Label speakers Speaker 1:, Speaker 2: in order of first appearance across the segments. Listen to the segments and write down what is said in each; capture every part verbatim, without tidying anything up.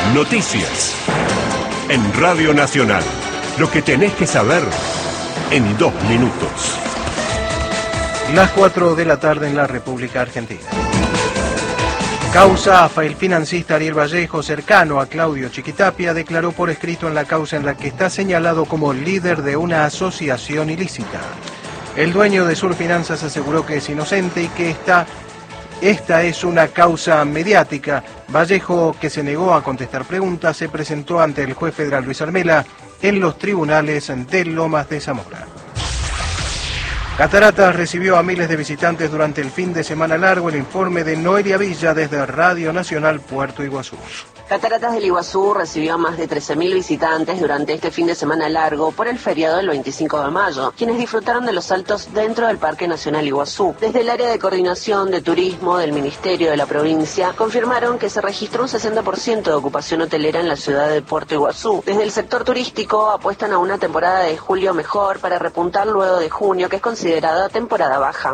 Speaker 1: Noticias. En Radio Nacional. Lo que tenés que saber en dos minutos.
Speaker 2: Las cuatro de la tarde en la República Argentina. Causa AFA. El financista Ariel Vallejo, cercano a Claudio Chiquitapia, declaró por escrito en la causa en la que está señalado como líder de una asociación ilícita. El dueño de Surfinanzas aseguró que es inocente y que esta, esta es una causa mediática. Vallejo, que se negó a contestar preguntas, se presentó ante el juez federal Luis Armela en los tribunales de Lomas de Zamora. Cataratas recibió a miles de visitantes durante el fin de semana largo. El informe de Noelia Villa desde Radio Nacional Puerto Iguazú.
Speaker 3: Cataratas del Iguazú recibió a más de trece mil visitantes durante este fin de semana largo por el feriado del veinticinco de mayo, quienes disfrutaron de los saltos dentro del Parque Nacional Iguazú. Desde el área de coordinación de turismo del Ministerio de la Provincia confirmaron que se registró un sesenta por ciento de ocupación hotelera en la ciudad de Puerto Iguazú. Desde el sector turístico apuestan a una temporada de julio mejor para repuntar luego de junio, que es considerada temporada baja.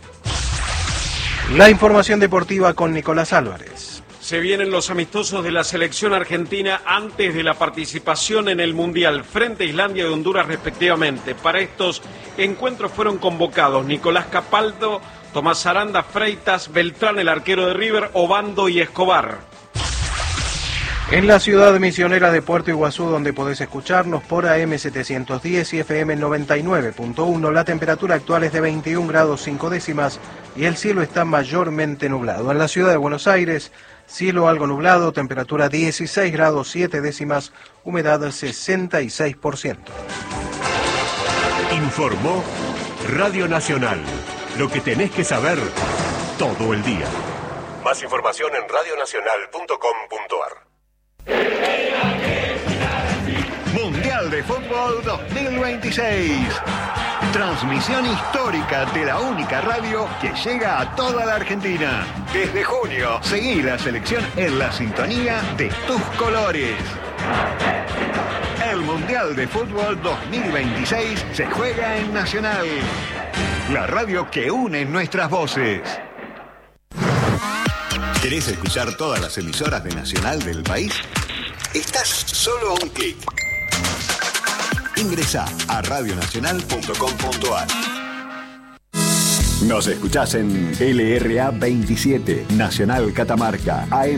Speaker 2: La información deportiva con Nicolás Álvarez.
Speaker 4: Se vienen los amistosos de la selección argentina antes de la participación en el Mundial frente a Islandia y Honduras respectivamente. Para estos encuentros fueron convocados Nicolás Capaldo, Tomás Aranda, Freitas, Beltrán, el arquero de River, Obando y Escobar.
Speaker 2: En la ciudad misionera de Puerto Iguazú, donde podés escucharnos por A M setecientos diez y F M noventa y nueve punto uno, la temperatura actual es de veintiún grados cinco décimas y el cielo está mayormente nublado. En la ciudad de Buenos Aires, cielo algo nublado, temperatura dieciséis grados siete décimas, humedad sesenta y seis por ciento.
Speaker 1: Informó Radio Nacional. Lo que tenés que saber todo el día. Más información en radio nacional punto com punto a r.
Speaker 5: Mundial de Fútbol dos mil veintiséis. Transmisión histórica de la única radio que llega a toda la Argentina. Desde junio, seguí la selección en la sintonía de tus colores. El Mundial de Fútbol dos mil veintiséis se juega en Nacional, la radio que une nuestras voces. ¿Querés escuchar todas las emisoras de Nacional del país? Estás solo a un clic. Ingresá a radio nacional punto com punto a r. Nos escuchás en L R A veintisiete, Nacional Catamarca, A M